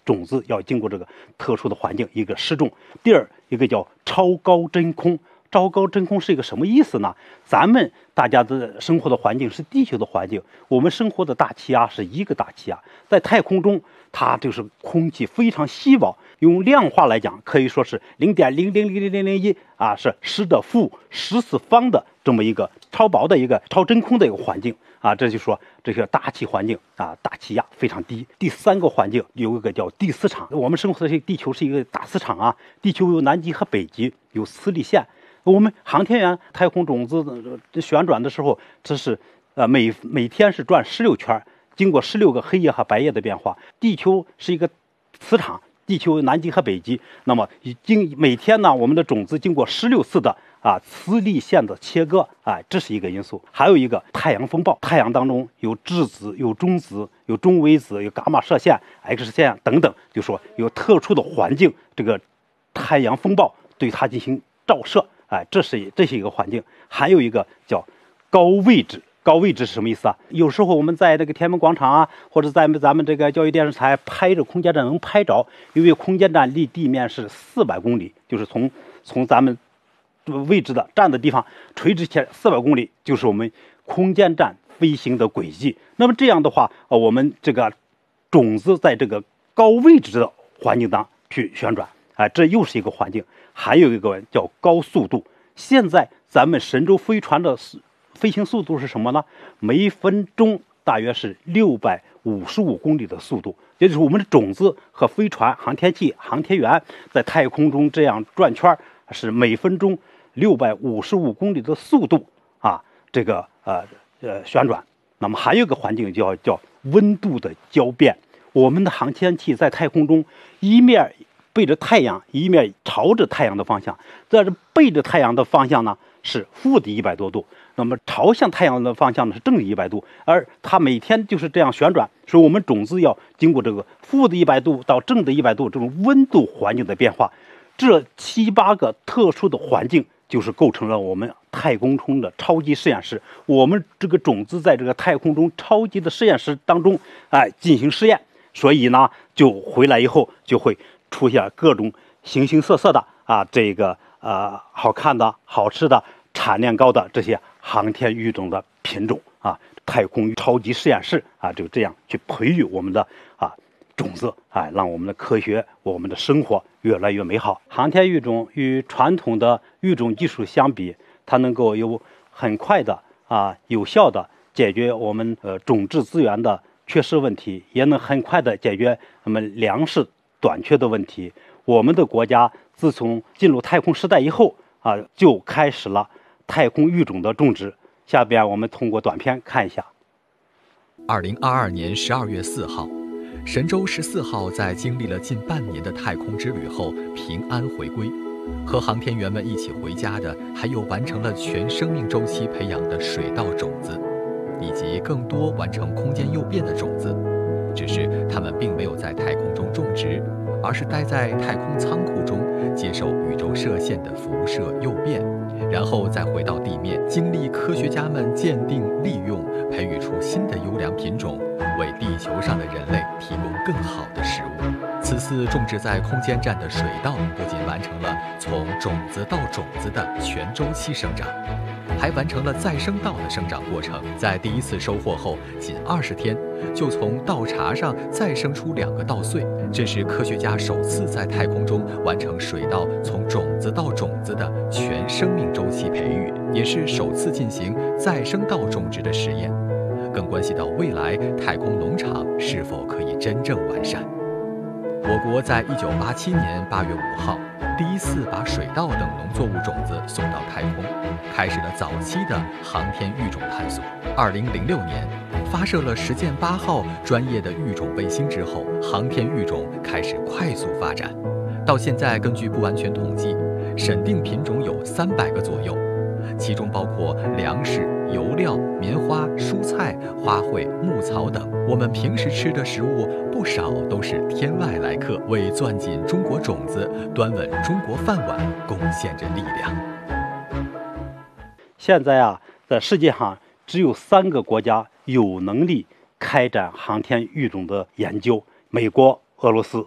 种子要经过这个特殊的环境，一个失重。第二，一个叫超高真空。超高真空是一个什么意思呢？咱们大家的生活的环境是地球的环境，我们生活的大气压是一个大气压，在太空中它就是空气非常稀薄，用量化来讲可以说是0.000001啊，是10^-14的这么一个超薄的一个超真空的一个环境啊，这就说这个大气环境啊，大气压非常低。第三个环境有一个叫地磁场，我们生活的这个地球是一个大磁场啊，地球有南极和北极，有磁力线。我们航天员太空种子旋转的时候，这是每天是转16圈，经过16个黑夜和白夜的变化。地球是一个磁场，地球有南极和北极，那么每天呢，我们的种子经过16次的磁力线的切割，这是一个因素。还有一个太阳风暴，太阳当中有质子、有中子、有中微子、有伽马射线、X 线等等，就说有特殊的环境，这个太阳风暴对它进行照射。这是一个环境。还有一个叫高位置。高位置是什么意思啊？有时候我们在这个天安门广场啊，或者在咱们这个教育电视台拍着空间站能拍着，因为空间站离地面是400公里，就是从咱们位置的站的地方垂直起来400公里，就是我们空间站飞行的轨迹。那么这样的话，我们这个种子在这个高位置的环境当去旋转，这又是一个环境。还有一个叫高速度。现在咱们神舟飞船的飞行速度是什么呢？每分钟大约是655公里的速度，也就是我们的种子和飞船、航天器、航天员在太空中这样转圈，是每分钟655公里的速度这个旋转。那么还有一个环境叫温度的交变。我们的航天器在太空中一面背着太阳，一面朝着太阳的方向，在这背着太阳的方向呢是负的100多度，那么朝向太阳的方向呢是正的100度，而它每天就是这样旋转，所以我们种子要经过这个负的100度到正的100度这种温度环境的变化。这7、8个特殊的环境就是构成了我们太空中的超级实验室。我们这个种子在这个太空中超级的实验室当中进行实验，所以呢就回来以后就会出现各种形形色色的这个好看的、好吃的、产量高的这些航天育种的品种太空超级实验室就这样去培育我们的种子让我们的科学、我们的生活越来越美好。航天育种与传统的育种技术相比，它能够有很快的有效的解决我们种质资源的缺失问题，也能很快的解决我们粮食短缺的问题。我们的国家自从进入太空时代以后就开始了太空育种的种植。下边我们通过短片看一下。 2022年12月4号，神舟14号在经历了近半年的太空之旅后平安回归。和航天员们一起回家的还有完成了全生命周期培养的水稻种子，以及更多完成空间诱变的种子。只是他们并没有在太空中种植，而是待在太空仓库中接受宇宙射线的辐射诱变，然后再回到地面，经历科学家们鉴定、利用，培育出新的优良品种，为地球上的人类提供更好的食物。此次种植在空间站的水稻不仅完成了从种子到种子的全周期生长，还完成了再生稻的生长过程。在第一次收获后仅20天，就从稻茬上再生出2个稻穗，这是科学家首次在太空中完成水稻从种子到种子的全生命周期培育，也是首次进行再生稻种植的实验，更关系到未来太空农场是否可以真正完善。我国在1987年8月5号第一次把水稻等农作物种子送到太空，开始了早期的航天育种探索。2006年发射了实践8号专业的育种卫星之后，航天育种开始快速发展。到现在，根据不完全统计，审定品种有300个左右，其中包括粮食、油料、棉花、蔬菜、花卉、牧草等。我们平时吃的食物不少都是天外来客，为攥紧中国种子、端稳中国饭碗贡献着力量。 现在在世界上只有3个国家有能力开展航天育种的研究：美国、俄罗斯